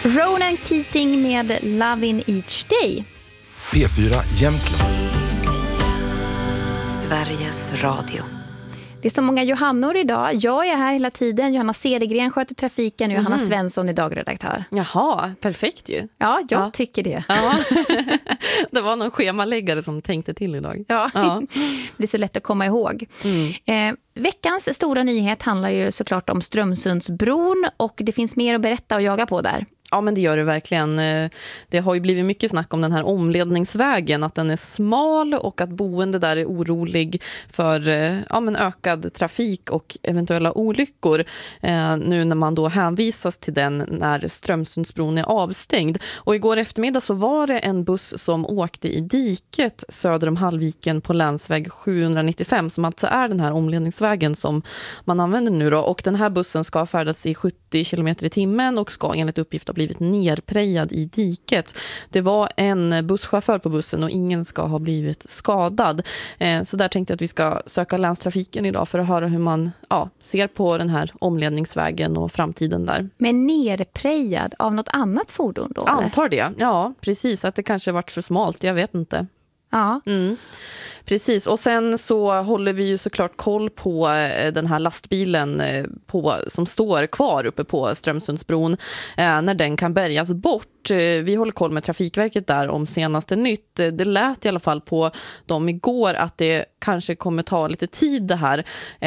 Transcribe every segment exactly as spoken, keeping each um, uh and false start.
Ronan Keating med Lovin' Each Day. P fyra Jämtland. Sveriges Radio. Det är så många Johannor idag. Jag är här hela tiden. Johanna Cedergren sköter trafiken och Johanna mm. Svensson är dagredaktör. Jaha, perfekt ju. Ja, jag ja. tycker det. Ja. Det var någon schemaläggare som tänkte till idag. Ja, ja. Det är så lätt att komma ihåg. Mm. Eh, veckans stora nyhet handlar ju såklart om Strömsundsbron och det finns mer att berätta och jaga på där. Ja, men det gör det verkligen. Det har ju blivit mycket snack om den här omledningsvägen, att den är smal och att boende där är orolig för ja, men ökad trafik och eventuella olyckor. Eh, nu när man då hänvisas till den när Strömsundsbron är avstängd. Och igår eftermiddag så var det en buss som åkte i diket söder om Hallviken på länsväg sjuhundranittiofem, som alltså är den här omledningsvägen som man använder nu då. Och den här bussen ska färdas i sjuttio kilometer i timmen och ska enligt uppgift ha blivit nerprejad i diket. Det var en busschaufför på bussen och ingen ska ha blivit skadad. Eh, så där tänkte jag att vi ska söka länstrafiken idag för att höra hur man ja, ser på den här omledningsvägen och framtiden där. Men nerprejad av något annat fordon då? Antar det, ja precis. Att det kanske varit för smalt, jag vet inte. Ja. Mm. Precis, och sen så håller vi ju såklart koll på den här lastbilen på, som står kvar uppe på Strömsundsbron eh, när den kan bärgas bort. Vi håller koll med Trafikverket där om senaste nytt. Det lät i alla fall på dem igår att det kanske kommer ta lite tid det här.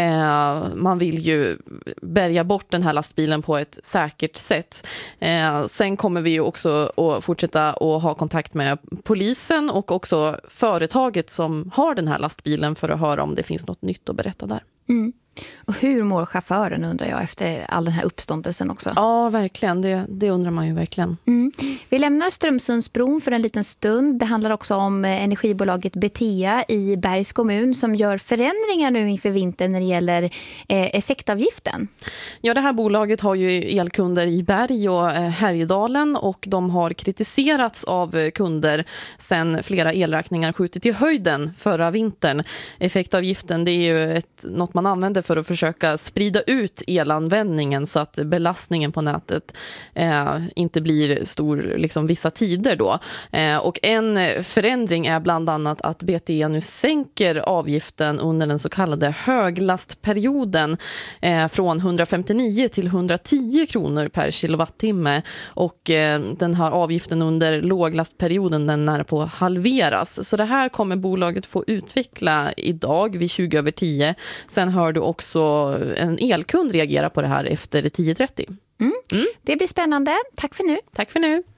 Eh, man vill ju bärga bort den här lastbilen på ett säkert sätt. Eh, sen kommer vi ju också att fortsätta att ha kontakt med polisen och också företaget som har den här lastbilen för att höra om det finns något nytt att berätta där. Mm. Och hur mår chauffören undrar jag efter all den här uppståndelsen också? Ja, verkligen. Det, det undrar man ju verkligen. Mm. Vi lämnar Strömsundsbron för en liten stund. Det handlar också om energibolaget Betea i Bergs kommun som gör förändringar nu inför vintern när det gäller eh, effektavgiften. Ja, det här bolaget har ju elkunder i Berg och eh, Härjedalen och de har kritiserats av kunder sedan flera elräkningar skjutit i höjden förra vintern. Effektavgiften, det är ju ett, något man använder för att försöka sprida ut elanvändningen så att belastningen på nätet eh, inte blir stor liksom vissa tider då. Eh, och en förändring är bland annat att B T E nu sänker avgiften under den så kallade höglastperioden eh, från hundrafemtionio till hundratio kronor per kilowattimme och eh, den här avgiften under låglastperioden den är på halveras. Så det här kommer bolaget få utveckla idag vid tjugo över tio. Sen hör du också en elkund reagera på det här efter tio trettio. Mm. Mm. Det blir spännande. Tack för nu. Tack för nu.